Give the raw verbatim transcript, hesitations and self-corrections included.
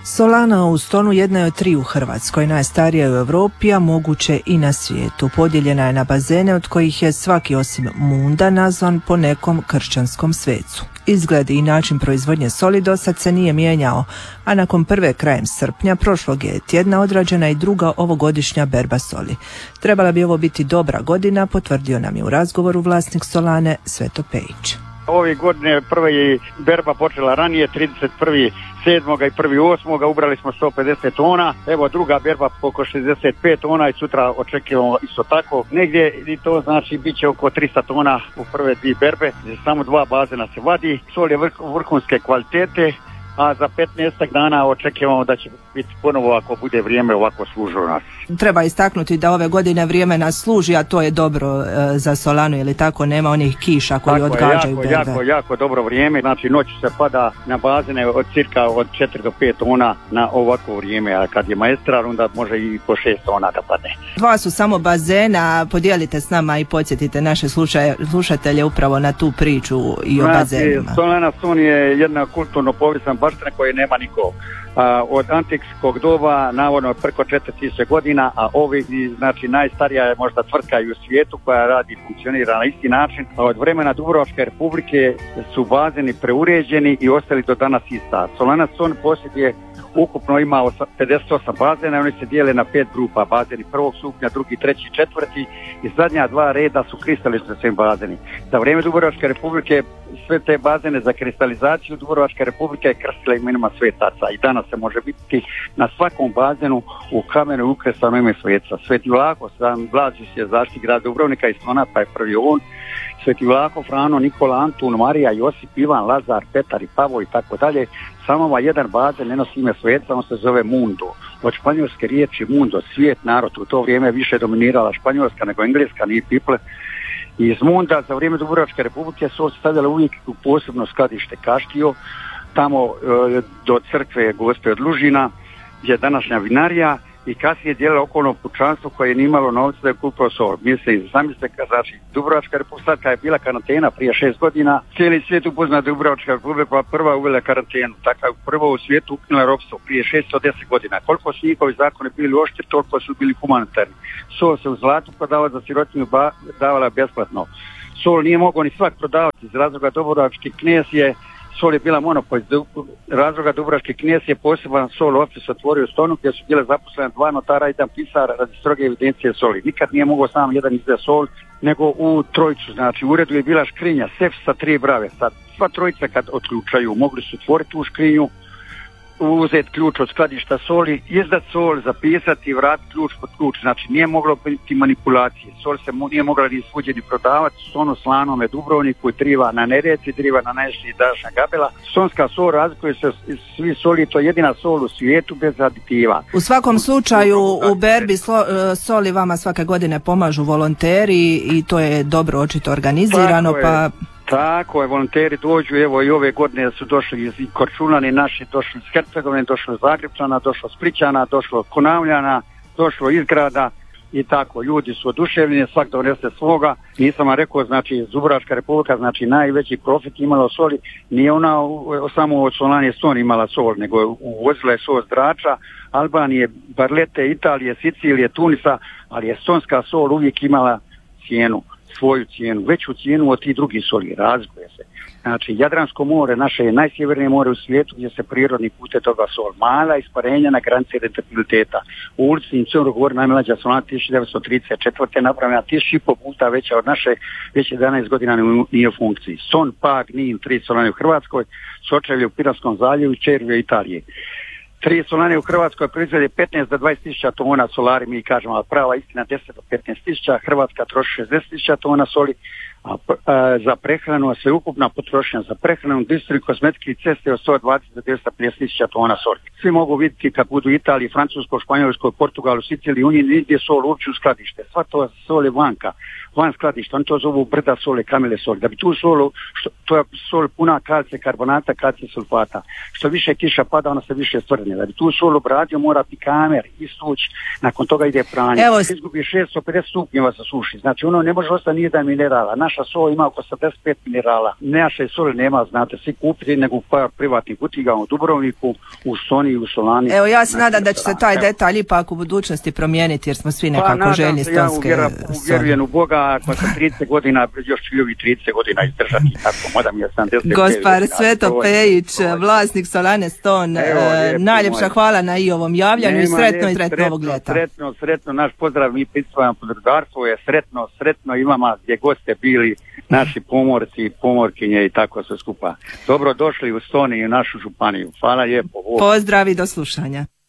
Solana u Stonu jedna je od tri u Hrvatskoj, najstarija u Europi, a moguće i na svijetu. Podijeljena je na bazene od kojih je svaki osim Munda nazvan po nekom kršćanskom svecu. Izgled i način proizvodnje soli dosad se nije mijenjao, a nakon prve krajem srpnja prošlog je tjedna odrađena i druga ovogodišnja berba soli. Trebala bi ovo biti dobra godina, potvrdio nam je u razgovoru vlasnik Solane Sveto Pejić. Ove godine prva je berba počela ranije, trideset prvog sedmog i prvog osmog ubrali smo sto pedeset tona, evo druga berba oko šezdeset pet tona i sutra očekujemo isto tako. Negdje i to znači bit će oko tristo tona u prve dvije berbe, samo dva bazena se vadi, sol je vrh, vrhunske kvalitete, a za petnaest dana očekujemo da će biti ponovo ako bude vrijeme ovako služilo nas. Treba istaknuti da ove godine vrijeme nas služi, a to je dobro e, za Solanu, ili tako, nema onih kiša koji tako odgađaju berbe. Jako, jako, jako dobro vrijeme, znači noć se pada na bazene od cirka od četiri do pet tona na ovako vrijeme, a kad je maestrar onda može i po šest tona da padne. Dva su samo bazena, podijelite s nama i podsjetite naše slušaj, slušatelje upravo na tu priču i o znači, bazenima. Solana Ston je jedna kulturno povijesna baština koje nema nikog. A, od antikskog doba, navodno preko četiri tisuće godina, a ovi, znači najstarija je možda tvrtka i u svijetu koja radi i funkcionira na isti način. A od vremena Dubrovačke republike su bazeni preuređeni i ostali do danas ista. Solana Ston posjeduje ukupno ima pedeset osam bazena, oni se dijele na pet grupa, bazeni prvog stupnja, drugi, treći, četvrti i zadnja dva reda su kristalizacijski bazeni. Za vrijeme Dubrovačke republike sve te bazene za kristalizaciju Dubrovačka republika je krstila imenima svetaca i danas se može biti na svakom bazenu u kamenu ukresano ime sveca. Sveti Vlaho, sam Blažić je zaštitnik grada Dubrovnika i Stona, pa je prvi on. Sveti Vlaho, Frano, Nikola, Antun, Marija, Josip, Ivan, Lazar, Petar i Pavo i tako dalje. Samo ovaj jedan bazen ne nosi ime sveca, on se zove Mundo. Od španjolske riječi Mundo, svijet, narod, u to vrijeme više dominirala španjolska nego engleska, nije people. I iz Munda za vrijeme Dubrovačke republike su stavljali uvijek u posebno skladište Kaštio, tamo e, do crkve Gospe od Lužina, gdje je današnja vinarija, i kasnije dijelilo okolno pučanstvo koje je imalo novca da je kupilo sol. Mislim, zamislite, znači Dubrovačka republika kad je bila karantena prije šest godina, cijeli svijet upozna Dubrovačka republika pa prva uvela karantenu. Tako je prvo u svijetu ukinula ropstvo prije šesto deset godina. Koliko su njihovi zakoni bili oštri, toliko su bili humanitarni. Sol se u zlatu prodava za sirotinju, davala besplatno. Sol nije mogao ni svak prodavati iz razloga Dubrovački knez je sol je bila monopol. Iz razloga Dubrovački knez je poseban sol ofis otvorio u Stonu gdje su bile zaposlene dva notara i jedan pisar radi stroge evidencije soli. Nikad nije mogao sam jedan izdaje sol, nego u trojicu. Znači u uredu je bila škrinja, sef sa tri brave. Sad sva trojica kad otključaju mogli su otvoriti tu škrinju, uzeti ključ od skladišta soli, izdat sol, zapisati i vratiti ključ pod ključ. Znači nije moglo biti manipulacije. Sol se mu, nije mogla ni svuđe ni prodavati. Stonu, Slanome, Dubrovniku, triva na Neretvi, triva na Nežni i Dašnja Gabela. Stonska sol razlikuje se svi soli, to je jedina sol u svijetu bez aditiva. U svakom slučaju u berbi slo, soli vama svake godine pomažu volonteri i to je dobro očito organizirano. Pa... Tako je, volonteri dođu, evo i ove godine su došli iz Korčulani naši, došli iz Hercegovine, došlo iz Zagrebčana, došlo iz Splićana, došlo iz Konavljana, došlo iz grada i tako, ljudi su oduševljeni, svak donese svoga. Nisam vam rekao, znači Dubrovačka republika, znači najveći profit imala soli, nije ona samo od Solane Ston imala sol, nego uvozila je sol s Drača, Albanije, Barlete, Italije, Sicilije, Tunisa, ali je stonska sol uvijek imala cijenu, svoju cijenu, veću cijenu od tih drugih soli, razlikuje se. Znači, Jadransko more, naše je najsjevernije more u svijetu gdje se prirodni pute toga sol. Mala isparenja na granici rentabiliteta. U ulici Crnog Gora najmlađa Solana tisuću devetsto trideset četvrte napravljena tisuću i pol puta veća od naše, već jedanaest godina nije u funkciji. Ston, Pag, Nin, tri solane u Hrvatskoj, Sočevlje u Piranskom zaljevu i Červje u Italiji. Tri solane u Hrvatskoj proizvode petnaest do dvadeset tisuća tona solari, mi kažemo, a prava istina deset do petnaest tisuća, Hrvatska troši šezdeset tisuća tona soli, a, a za prehranu, a sveukupna potrošnja za prehranu, industriju, kozmetike i ceste od sto dvadeset do dvjesto pedeset tisuća tona soli. Svi mogu vidjeti kad budu u Italiji, Francuskoj, Španjolskoj, Portugalu, Siciliji, Uniji, nigdje sol uopće u skladište. Sva to sol je vanka, van skladišta, oni to zovu brda sole, kamile soli. Da bi tu solu, što, to je sol puna kalcije, karbonata, kalcije, sulfata. Što više kiša pada, ona se više stvrne. Da bi tu sol obradio, mora pi kamer, istuć, nakon toga ide pranje. Evo... Izgubi šesto pedeset stupnjeva sa suši. Znači ono ne može ostati nijedan minerala. naša sol ima oko sedamdeset pet minerala. Naše soli nema, znate, svi kupiti, nego u privatnih butigama u Dubrovniku, u Stoni i u Solani. Evo ja se nadam da će se taj detalj ipak u budućnosti promijeniti jer smo svi nekako pa, željni stonske ja soli. Vjerujem u Boga, ako sam trideset godina, još ću i ovih trideset godina izdržati. Tako, mada mi je sedamdeset pet Gospar godina. Sveto Pejić, vlasnik Solane Ston, Evo, lijepo, najljepša moj. hvala na i ovom javljanju. Nema, i sretno je, i sretno ovog ljeta. Sretno, sretno, naš pozdrav, mi prisvajamo podrugarstvo je sretno, sretno i vama gdje god ste bili, naši pomorci, pomorkinje i tako sve skupa. Dobro došli u Stoni i u našu županiju. Hvala lijepo. Pozdrav i do slušanja.